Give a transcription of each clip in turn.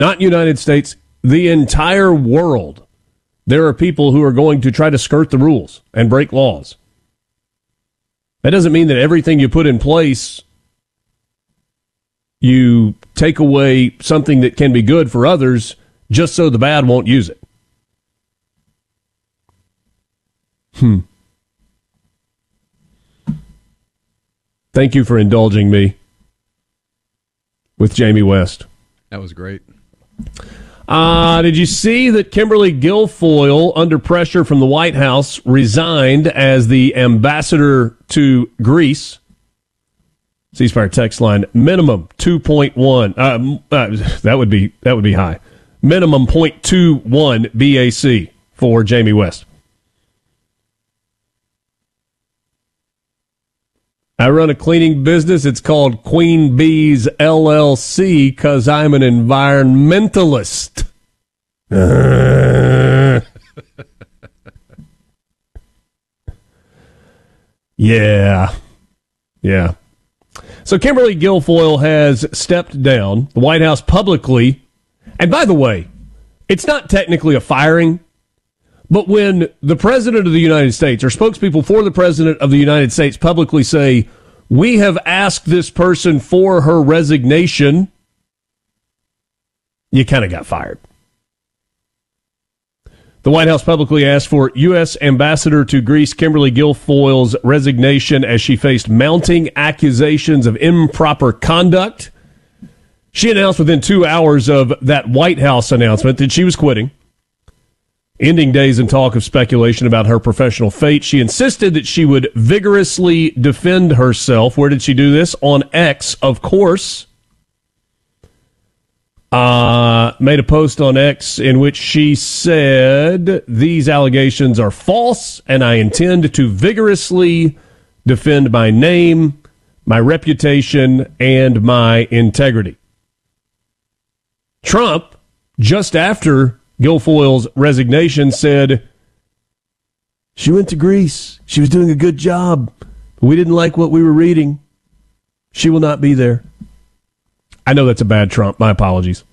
not United States, the entire world, there are people who are going to try to skirt the rules and break laws. That doesn't mean that everything you put in place, you take away something that can be good for others just so the bad won't use it. Thank you for indulging me with Jamie West. That was great. Did you see that Kimberly Guilfoyle, under pressure from the White House, resigned as the ambassador to Greece? Ceasefire text line, minimum 2.1. That would be high. Minimum 0.21 BAC for Jamie West. I run a cleaning business. It's called Queen Bees LLC because I'm an environmentalist. Yeah. So Kimberly Guilfoyle has stepped down. The White House publicly, and by the way, it's not technically a firing, but when the President of the United States or spokespeople for the President of the United States publicly say, we have asked this person for her resignation, you kind of got fired. The White House publicly asked for U.S. Ambassador to Greece Kimberly Guilfoyle's resignation as she faced mounting accusations of improper conduct. She announced within 2 hours of that White House announcement that she was quitting. Ending days in talk of speculation about her professional fate, she insisted that she would vigorously defend herself. Where did she do this? On X, of course. Made a post on X in which she said, these allegations are false, and I intend to vigorously defend my name, my reputation, and my integrity. Trump, just after Guilfoyle's resignation, said, she went to Greece. She was doing a good job. We didn't like what we were reading. She will not be there. I know that's a bad Trump. My apologies.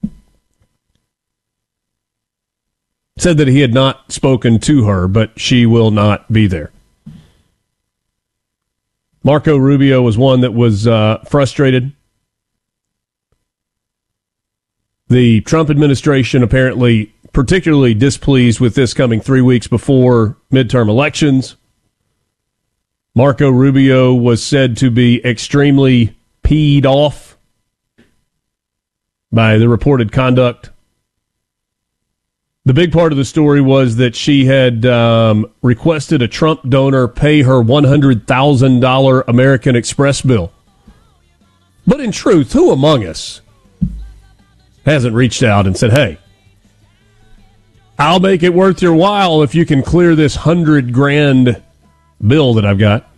Said that he had not spoken to her, but she will not be there. Marco Rubio was one that was frustrated. The Trump administration apparently particularly displeased with this coming 3 weeks before midterm elections. Marco Rubio was said to be extremely peed off by the reported conduct. The big part of the story was that she had requested a Trump donor pay her $100,000 American Express bill. But in truth, who among us hasn't reached out and said, hey, I'll make it worth your while if you can clear this $100,000 bill that I've got?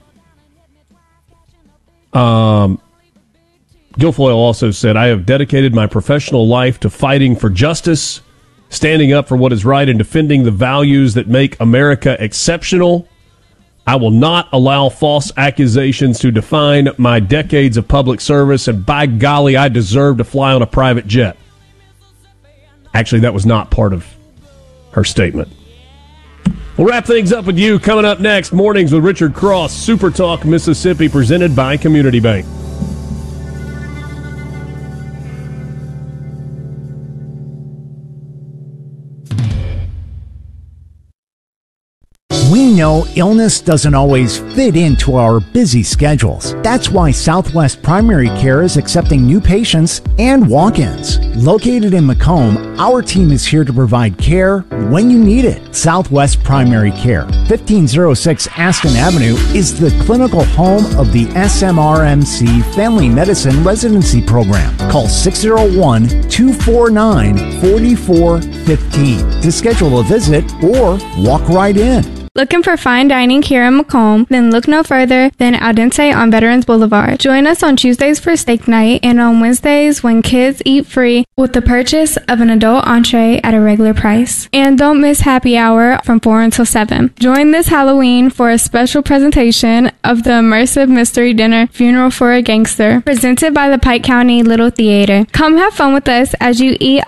Guilfoyle also said, I have dedicated my professional life to fighting for justice, standing up for what is right, and defending the values that make America exceptional. I will not allow false accusations to define my decades of public service, and by golly, I deserve to fly on a private jet. Actually, that was not part of her statement. We'll wrap things up with you coming up next. Mornings with Richard Cross, Super Talk Mississippi, presented by Community Bank. We know illness doesn't always fit into our busy schedules. That's why Southwest Primary Care is accepting new patients and walk-ins. Located in Macomb, our team is here to provide care when you need it. Southwest Primary Care, 1506 Aston Avenue, is the clinical home of the SMRMC Family Medicine Residency Program. Call 601-249-4415 to schedule a visit or walk right in. Looking for fine dining here in Macomb? Then look no further than Al Dente on Veterans Boulevard. Join us on Tuesdays for steak night and on Wednesdays when kids eat free with the purchase of an adult entree at a regular price. And don't miss happy hour from 4 until 7. Join this Halloween for a special presentation of the immersive mystery dinner Funeral for a Gangster, presented by the Pike County Little Theater. Come have fun with us as you eat